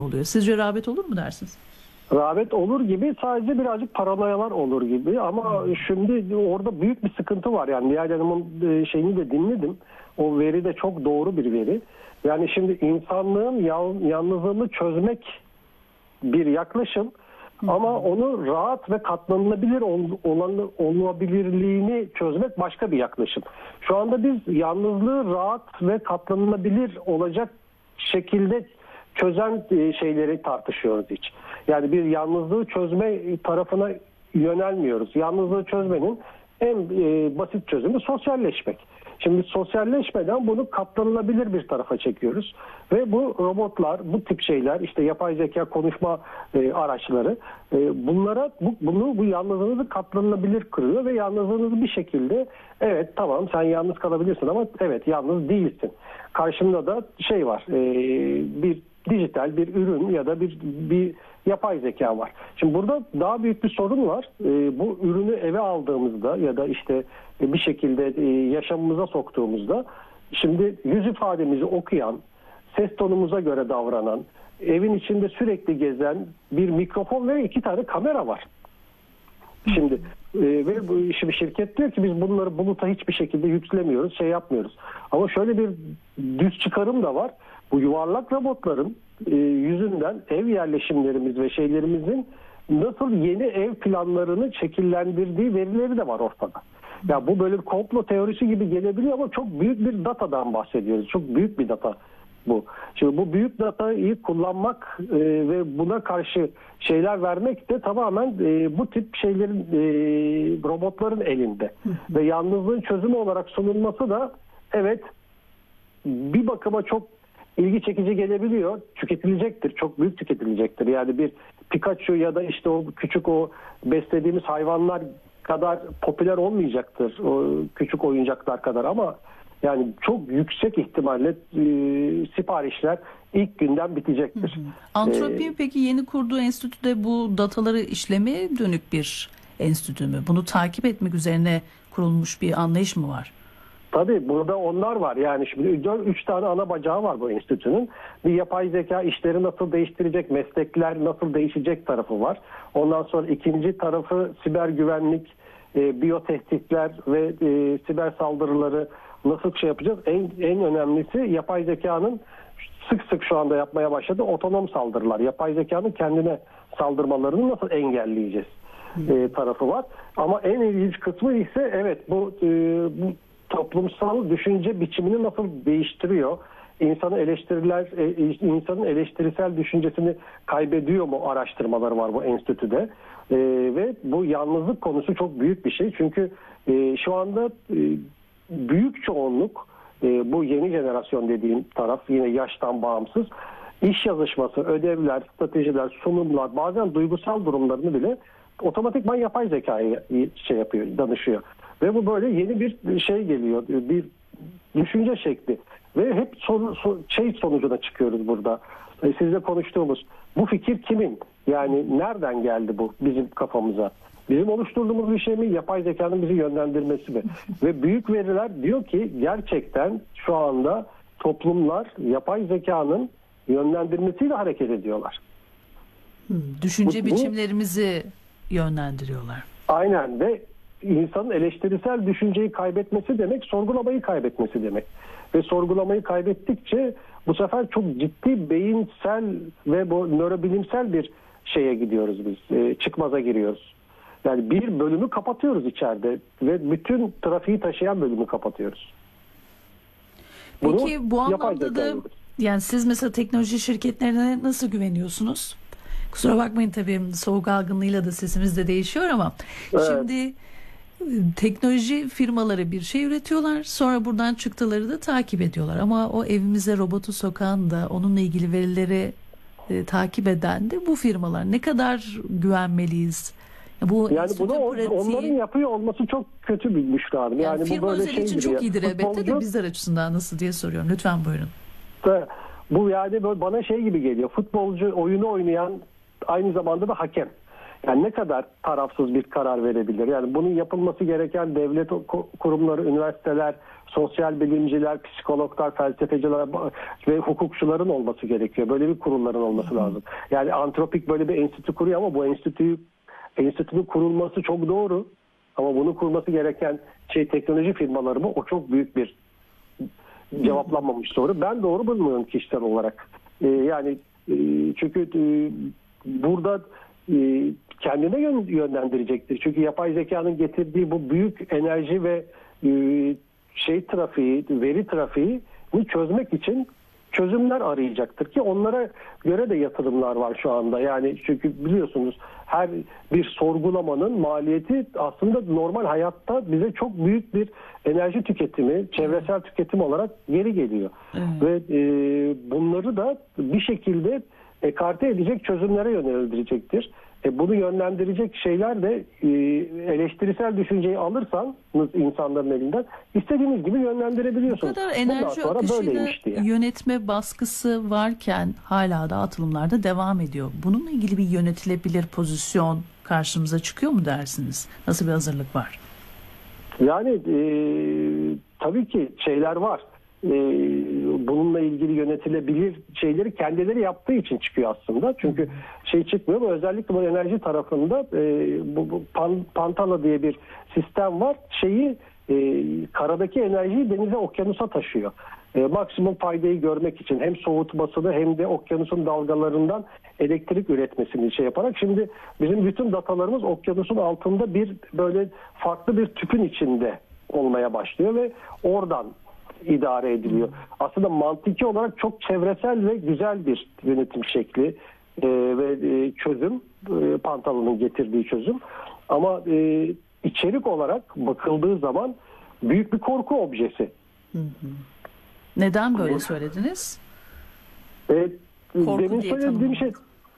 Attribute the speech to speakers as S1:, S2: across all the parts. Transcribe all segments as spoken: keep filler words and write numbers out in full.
S1: oluyor. Sizce rağbet olur mu dersiniz?
S2: Rağbet olur gibi, sadece birazcık paranoyalar olur gibi, ama şimdi orada büyük bir sıkıntı var. Yani Nihal Hanım'ın şeyini de dinledim. O veri de çok doğru bir veri. Yani şimdi insanlığın yalnızlığını çözmek bir yaklaşım, ama onu rahat ve katlanılabilir olan olabilirliğini çözmek başka bir yaklaşım. Şu anda biz yalnızlığı rahat ve katlanılabilir olacak şekilde çözen şeyleri tartışıyoruz hiç. Yani bir yalnızlığı çözme tarafına yönelmiyoruz. Yalnızlığı çözmenin en e, basit çözümü sosyalleşmek. Şimdi sosyalleşmeden bunu katlanılabilir bir tarafa çekiyoruz. Ve bu robotlar, bu tip şeyler, işte yapay zeka konuşma e, araçları e, bunlara bu, bunu bu yalnızlığınızı katlanılabilir kılıyor ve yalnızlığınızı bir şekilde, evet tamam sen yalnız kalabilirsin ama evet yalnız değilsin. Karşında da şey var, e, bir dijital bir ürün ya da bir bir yapay zeka var. Şimdi burada daha büyük bir sorun var. E, bu ürünü eve aldığımızda ya da işte e, bir şekilde e, yaşamımıza soktuğumuzda, şimdi yüz ifademizi okuyan, ses tonumuza göre davranan, evin içinde sürekli gezen bir mikrofon ve iki tane kamera var. Şimdi e, ve bu, şimdi şirket diyor ki biz bunları buluta hiçbir şekilde yüklemiyoruz, şey yapmıyoruz. Ama şöyle bir düz çıkarım da var. Bu yuvarlak robotların e, yüzünden ev yerleşimlerimiz ve şeylerimizin nasıl yeni ev planlarını şekillendirdiği verileri de var ortada. Ya bu böyle bir komplo teorisi gibi gelebiliyor ama çok büyük bir datadan bahsediyoruz. Çok büyük bir data bu. Şimdi bu büyük datayı kullanmak e, ve buna karşı şeyler vermek de tamamen e, bu tip şeylerin, e, robotların elinde. Ve yalnızlığın çözümü olarak sunulması da evet bir bakıma çok ilgi çekici gelebiliyor. Tüketilecektir. Çok büyük tüketilecektir. Yani bir Pikachu ya da işte o küçük o beslediğimiz hayvanlar kadar popüler olmayacaktır. O küçük oyuncaklar kadar, ama yani çok yüksek ihtimalle e, siparişler ilk günden bitecektir. Hı hı.
S1: Anthropic ee, peki yeni kurduğu enstitüde bu dataları işlemeye dönük bir enstitü mü? Bunu takip etmek üzerine kurulmuş bir anlayış mı var?
S2: Tabii burada onlar var. Yani şimdi üç tane ana bacağı var bu enstitünün. Bir yapay zeka işleri nasıl değiştirecek, meslekler nasıl değişecek tarafı var. Ondan sonra ikinci tarafı siber güvenlik, e, biyotehditler ve e, siber saldırıları nasıl şey yapacağız? En, en önemlisi yapay zekanın sık sık şu anda yapmaya başladığı otonom saldırılar. Yapay zekanın kendine saldırmalarını nasıl engelleyeceğiz e, tarafı var. Ama en ilginç kısmı ise evet bu, e, bu toplumsal düşünce biçimini nasıl değiştiriyor? İnsanı eleştiriler, insanın eleştirisel düşüncesini kaybediyor mu araştırmaları var bu enstitüde. Ee, ve bu yalnızlık konusu çok büyük bir şey. Çünkü e, şu anda e, büyük çoğunluk, e, bu yeni jenerasyon dediğim taraf yine yaştan bağımsız, iş yazışması, ödevler, stratejiler, sunumlar, bazen duygusal durumlarını bile otomatikman yapay zekaya şey yapıyor, danışıyor. Ve bu böyle yeni bir şey geliyor, bir düşünce şekli. Ve hep son, son, şey sonucuna çıkıyoruz burada. E, sizle konuştuğumuz, bu fikir kimin? Yani nereden geldi bu bizim kafamıza? Bizim oluşturduğumuz bir şey mi? Yapay zekanın bizi yönlendirmesi mi? Ve büyük veriler diyor ki gerçekten şu anda toplumlar yapay zekanın yönlendirmesiyle hareket ediyorlar.
S1: Düşünce
S2: bu,
S1: biçimlerimizi yönlendiriyorlar.
S2: Aynen, ve insanın eleştirisel düşünceyi kaybetmesi demek, sorgulamayı kaybetmesi demek. Ve sorgulamayı kaybettikçe bu sefer çok ciddi beyinsel ve bu nörobilimsel bir şeye gidiyoruz biz. E, çıkmaza giriyoruz. Yani bir bölümü kapatıyoruz içeride ve bütün trafiği taşıyan bölümü kapatıyoruz.
S1: Peki bunu bu anlamda da yani siz mesela teknoloji şirketlerine nasıl güveniyorsunuz? Kusura bakmayın tabii soğuk algınlığıyla da sesimiz de değişiyor ama evet. Şimdi teknoloji firmaları bir şey üretiyorlar, sonra buradan çıktıları da takip ediyorlar. Ama o evimize robotu sokan da onunla ilgili verileri e, takip eden de bu firmalar. Ne kadar güvenmeliyiz? Bu
S2: yani bunu pratiği, onların yapıyor olması çok kötü bir müşkül. Yani, yani
S1: firma
S2: bu böyle
S1: özel
S2: şey
S1: için
S2: gibi
S1: çok
S2: ya.
S1: iyidir elbette
S2: Futbolcu,
S1: de bizler açısından nasıl diye soruyorum. Lütfen buyurun.
S2: Bu yani bana şey gibi geliyor. Futbolcu oyunu oynayan aynı zamanda da hakem. Yani ne kadar tarafsız bir karar verebilir? Yani bunun yapılması gereken devlet kurumları, üniversiteler, sosyal bilimciler, psikologlar, felsefeciler ve hukukçuların olması gerekiyor. Böyle bir kurulların olması lazım. Yani Antropik böyle bir enstitü kuruyor ama bu enstitüyü, enstitünün kurulması çok doğru. Ama bunu kurması gereken şey teknoloji firmaları mı? O çok büyük bir cevaplanmamış soru. Ben doğru bulmuyorum kişisel olarak. Ee, yani e, çünkü e, burada e, kendine yön, yönlendirecektir. Çünkü yapay zekanın getirdiği bu büyük enerji ve e, şey trafiği, veri trafiğini çözmek için çözümler arayacaktır ki onlara göre de yatırımlar var şu anda. Yani çünkü biliyorsunuz her bir sorgulamanın maliyeti aslında normal hayatta bize çok büyük bir enerji tüketimi, çevresel tüketim olarak geri geliyor. Evet. Ve e, bunları da bir şekilde ekarte edecek çözümlere yöneltilecektir. E, bunu yönlendirecek şeyler de e, eleştirisel düşünceyi alırsanız insanların elinden istediğiniz gibi yönlendirebiliyorsunuz.
S1: Bu kadar enerji akışıyla yönetme baskısı varken hala da atılımlarda devam ediyor. Bununla ilgili bir yönetilebilir pozisyon karşımıza çıkıyor mu dersiniz? Nasıl bir hazırlık var?
S2: Yani e, tabii ki şeyler var. Bununla ilgili yönetilebilir şeyleri kendileri yaptığı için çıkıyor aslında. Çünkü şey çıkmıyor ama özellikle bu enerji tarafında bu, bu Pantala diye bir sistem var. Şeyi karadaki enerjiyi denize, okyanusa taşıyor. Maksimum faydayı görmek için hem soğutmasını hem de okyanusun dalgalarından elektrik üretmesini şey yaparak, şimdi bizim bütün datalarımız okyanusun altında bir böyle farklı bir tüpün içinde olmaya başlıyor ve oradan idare ediliyor. Aslında mantıki olarak çok çevresel ve güzel bir yönetim şekli e, ve e, çözüm, e, Pantala'nın getirdiği çözüm. Ama e, içerik olarak bakıldığı zaman büyük bir korku objesi.
S1: Hı hı. Neden böyle söylediniz?
S2: E, demin söylediğim şey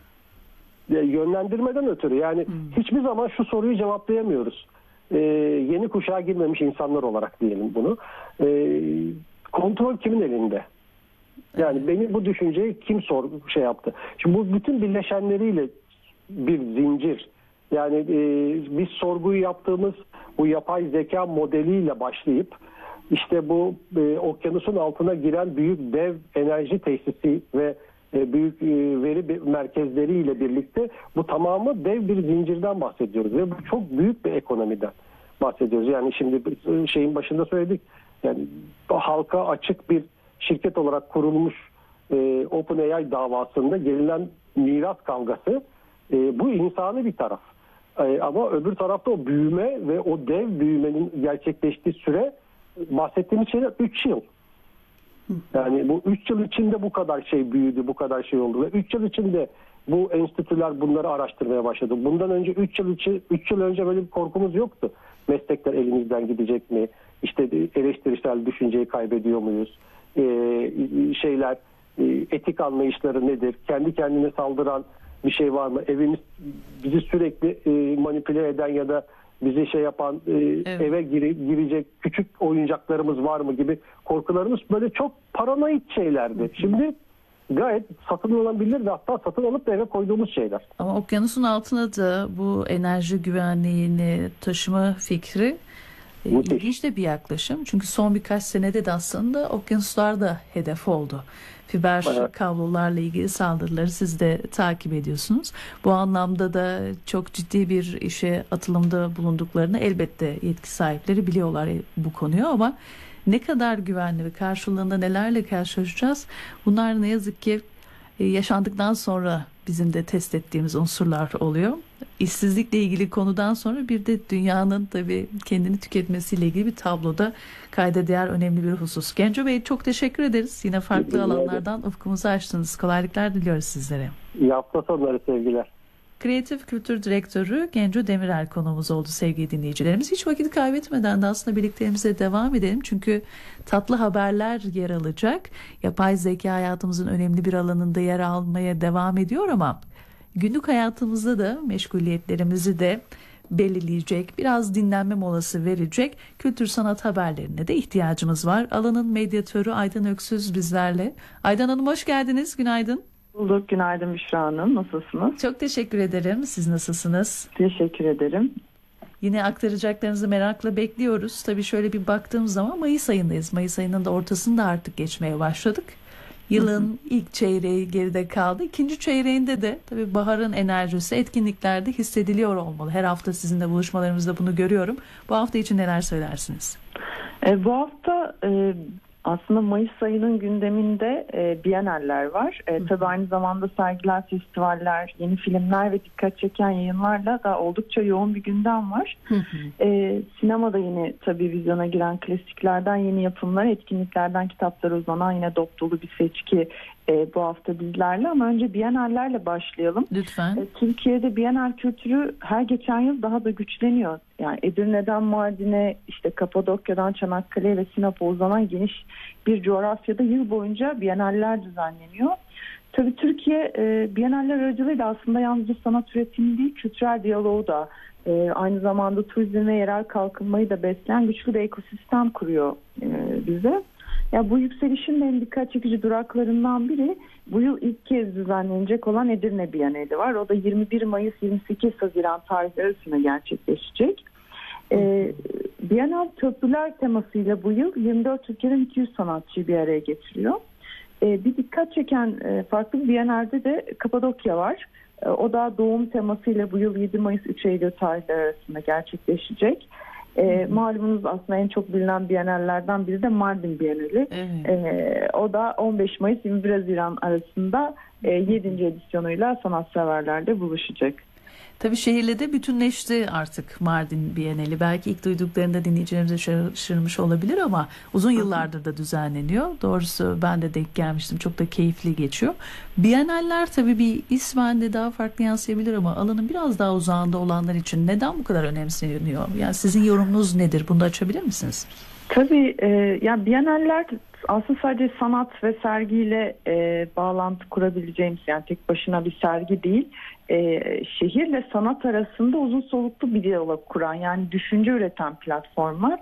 S2: yönlendirmeden ötürü. Yani hı. hiçbir zaman şu soruyu cevaplayamıyoruz. Ee, yeni kuşağa girmemiş insanlar olarak diyelim bunu. Ee, kontrol kimin elinde? Yani evet. Beni bu düşünceyi kim sor şey yaptı? Şimdi bu bütün bileşenleriyle bir zincir. Yani e, biz sorguyu yaptığımız bu yapay zeka modeliyle başlayıp işte bu e, okyanusun altına giren büyük dev enerji tesisi ve e, büyük e, veri merkezleriyle birlikte bu tamamı dev bir zincirden bahsediyoruz ve bu çok büyük bir ekonomiden bahsediyoruz. Yani şimdi şeyin başında söyledik. Yani halka açık bir şirket olarak kurulmuş e, OpenAI davasında gerilen miras kavgası e, bu insani bir taraf. E, ama öbür tarafta o büyüme ve o dev büyümenin gerçekleştiği süre bahsettiğimiz şeyler üç yıl. Yani bu üç yıl içinde bu kadar şey büyüdü, bu kadar şey oldu ve üç yıl içinde bu enstitüler bunları araştırmaya başladı. Bundan önce üç yıl için üç yıl önce böyle bir korkumuz yoktu. Meslekler elimizden gidecek mi? İşte eleştirisel düşünceyi kaybediyor muyuz? Ee, şeyler e, etik anlayışları nedir? Kendi kendine saldıran bir şey var mı? Evimiz bizi sürekli e, manipüle eden ya da bizi şey yapan e, evet. eve gire, girecek küçük oyuncaklarımız var mı gibi korkularımız böyle çok paranoid şeylerdi. Hı. Şimdi gayet satın alınabilir ve hatta satın alıp da eve koyduğumuz şeyler.
S1: Ama okyanusun altına da bu enerji güvenliğini taşıma fikri e, ilginç de bir yaklaşım. Çünkü son birkaç senede de aslında okyanuslar da hedef oldu. Fiber evet. kablolarla ilgili saldırıları siz de takip ediyorsunuz. Bu anlamda da çok ciddi bir işe atılımda bulunduklarını elbette yetki sahipleri biliyorlar bu konuyu, ama ne kadar güvenli ve karşılığında nelerle karşılaşacağız? Bunlar ne yazık ki yaşandıktan sonra bizim de test ettiğimiz unsurlar oluyor. İşsizlikle ilgili konudan sonra bir de dünyanın tabii kendini tüketmesiyle ilgili bir tabloda kayda değer önemli bir husus. Genco Bey, çok teşekkür ederiz. Yine farklı alanlardan ufkumuzu açtınız. Kolaylıklar diliyoruz sizlere.
S2: İyi hafta sonları, sevgiler.
S1: Kreatif Kültür Direktörü Genco Demirel konuğumuz oldu sevgili dinleyicilerimiz. Hiç vakit kaybetmeden de aslında birliklerimize devam edelim. Çünkü tatlı haberler yer alacak. Yapay zeka hayatımızın önemli bir alanında yer almaya devam ediyor ama günlük hayatımızda da meşguliyetlerimizi de belirleyecek, biraz dinlenme molası verecek kültür sanat haberlerine de ihtiyacımız var. Alanın medyatörü Aydan Öksüz bizlerle. Aydan Hanım, hoş geldiniz. Günaydın.
S3: Bulduk. Günaydın Büşra Hanım. Nasılsınız?
S1: Çok teşekkür ederim. Siz nasılsınız?
S3: Teşekkür ederim.
S1: Yine aktaracaklarınızı merakla bekliyoruz. Tabii şöyle bir baktığımız zaman Mayıs ayındayız. Mayıs ayının da ortasında artık geçmeye başladık. Yılın hı hı. ilk çeyreği geride kaldı. İkinci çeyreğinde de tabii baharın enerjisi etkinliklerde hissediliyor olmalı. Her hafta sizinle buluşmalarımızda bunu görüyorum. Bu hafta için neler söylersiniz?
S3: E, bu hafta e, aslında Mayıs ayının gündeminde e, Biennaller var. E, tabii aynı zamanda sergiler, festivaller, yeni filmler ve dikkat çeken yayınlarla da oldukça yoğun bir gündem var. Hı hı. E, sinemada yine tabii vizyona giren klasiklerden yeni yapımlar, etkinliklerden kitaplara uzanan yine dop dolu bir seçki e, bu hafta bizlerle. Ama önce Biennallerle başlayalım.
S1: Lütfen. E,
S3: Türkiye'de Biennale kültürü her geçen yıl daha da güçleniyor. Yani Edirne'den Mardin'e, işte Kapadokya'dan Çanakkale'ye ve Sinop'a uzanan geniş bir coğrafyada yıl boyunca Biennaller düzenleniyor. Tabii Türkiye e, Biennaller aracılığıyla aslında yalnızca sanat üretimi değil, kültürel diyaloğu da e, aynı zamanda turizm ve yerel kalkınmayı da besleyen güçlü bir ekosistem kuruyor e, bize. Ya bu yükselişin en dikkat çekici duraklarından biri bu yıl ilk kez düzenlenecek olan Edirne Bienali var. O da yirmi bir Mayıs yirmi sekiz Haziran tarihleri arasında gerçekleşecek. Ee, Bienal köprüler temasıyla bu yıl yirmi dört ülkeden iki yüz sanatçıyı bir araya getiriyor. Ee, bir dikkat çeken e, farklı bir Bienal'de de Kapadokya var. E, o da doğum temasıyla bu yıl yedi Mayıs üç Eylül tarihleri arasında gerçekleşecek. E, malumunuz aslında en çok bilinen Biennallerden biri de Mardin Bienali. Evet. E, o da on beş Mayıs yirmi bir Haziran arasında e, yedinci edisyonuyla sanatseverlerle buluşacak.
S1: Tabii şehirle de bütünleşti artık Mardin Bienali. Belki ilk duyduklarında dinleyicilerimize şaşırmış olabilir ama uzun yıllardır da düzenleniyor. Doğrusu ben de denk gelmiştim. Çok da keyifli geçiyor. Biennaller tabii bir ismen de daha farklı yansıyabilir ama alanın biraz daha uzağında olanlar için neden bu kadar önemseniyor? Yani sizin yorumunuz nedir? Bunu da açabilir misiniz?
S3: Tabii e, yani Biennaller aslında sadece sanat ve sergiyle e, bağlantı kurabileceğimiz, yani tek başına bir sergi değil, e, şehirle sanat arasında uzun soluklu bir diyalog kuran, yani düşünce üreten platformlar,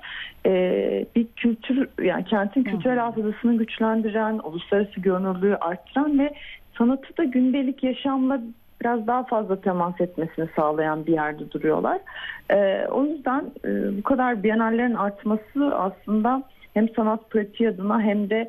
S3: e, bir kültür, yani kentin kültürel hafızasını güçlendiren, uluslararası görünürlüğü arttıran ve sanatı da gündelik yaşamla biraz daha fazla temas etmesini sağlayan bir yerde duruyorlar. Ee, o yüzden e, bu kadar Biennallerin artması aslında hem sanat pratiği adına hem de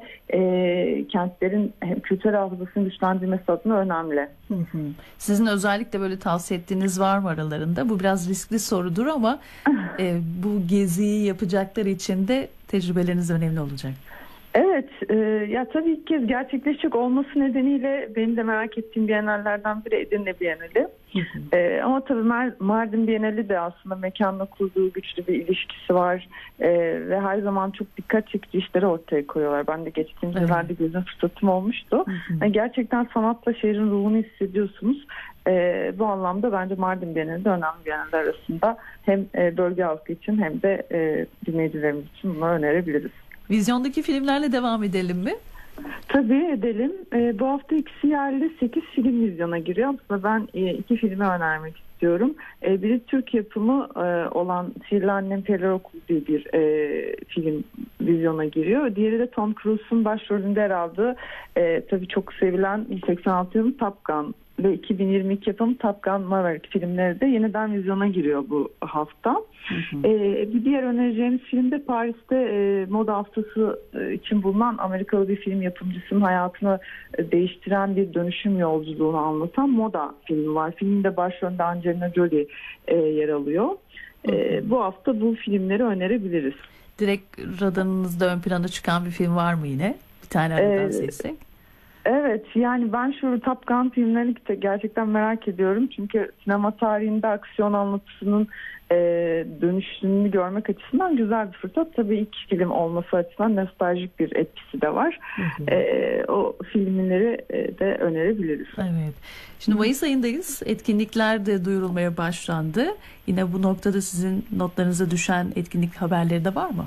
S3: e, kentlerin hem kültürel hafızasını güçlendirmesi adına önemli.
S1: Hı hı. Sizin özellikle böyle tavsiye ettiğiniz var mı aralarında? Bu biraz riskli sorudur ama e, bu geziyi yapacaklar için de tecrübeleriniz önemli olacak.
S3: Evet, e, ya tabii ilk kez gerçekleşecek olması nedeniyle benim de merak ettiğim Biennallerden biri Edirne Bienali. e, ama tabii Mardin Bienali de aslında mekanla kurduğu güçlü bir ilişkisi var e, ve her zaman çok dikkat çekici işleri ortaya koyuyorlar. Ben de geçtiğimiz yıllarda evet. gözüm fırsatım olmuştu. Yani gerçekten sanatla şehrin ruhunu hissediyorsunuz. E, bu anlamda bence Mardin Bienali de önemli Biennaller arasında, hem e, bölge halkı için hem de e, dinleyicilerimiz için bunu önerebiliriz.
S1: Vizyondaki filmlerle devam edelim mi?
S3: Tabii edelim. E, bu hafta ikisi yerli sekiz film vizyona giriyor. Aslında ben e, iki filmi önermek istiyorum. E, biri Türk yapımı e, olan Sihirli Annem Periler Okulu diye bir e, film vizyona giriyor. Diğeri de Tom Cruise'un başrolünde yer aldığı e, tabii çok sevilen seksen altı yılın Top Gun ve iki bin yirmi iki yapımı Top Gun Maverick filmleri de yeniden vizyona giriyor bu hafta. Hı hı. Ee, bir diğer önereceğimiz film de Paris'te e, moda haftası e, için bulunan Amerikalı bir film yapımcısının hayatını e, değiştiren bir dönüşüm yolculuğunu anlatan Moda filmi var. Filmde başrolünde Angelina Jolie e, yer alıyor. E, bu hafta bu filmleri önerebiliriz.
S1: Direkt radarınızda ön plana çıkan bir film var mı yine? Bir tane aradan
S3: ee,
S1: seçsek.
S3: Evet, yani ben şu Top Gun filmlerini gerçekten merak ediyorum. Çünkü sinema tarihinde aksiyon anlatısının e, dönüşümünü görmek açısından güzel bir fırsat. Tabii ilk film olması açısından nostaljik bir etkisi de var. Hı hı. E, o filmleri e, de önerebiliriz.
S1: Evet. Şimdi Mayıs ayındayız. Etkinlikler de duyurulmaya başlandı. Yine bu noktada sizin notlarınıza düşen etkinlik haberleri de var mı?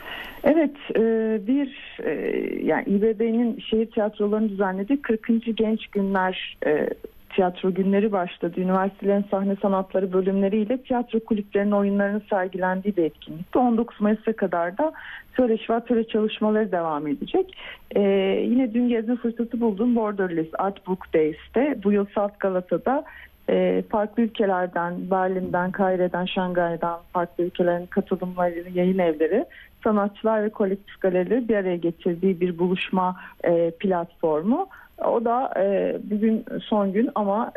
S3: Evet, bir yani İ B B'nin şehir tiyatrolarını düzenlediği kırkıncı Genç Günler tiyatro günleri başladı. Üniversitelerin sahne sanatları bölümleriyle tiyatro kulüplerinin oyunlarının sergilendiği bir etkinlikti. on dokuz Mayıs'a kadar da söyleşi ve atölye çalışmaları devam edecek. Ee, yine dün gezme fırsatı buldum. Borderless Art Book Days'te bu yıl Salt Galata'da e, farklı ülkelerden, Berlin'den, Kahire'den, Şangay'dan farklı ülkelerin katılımları, yayın evleri, sanatçılar ve kolektif galerileri bir araya getirdiği bir buluşma e, platformu. O da e, bugün son gün ama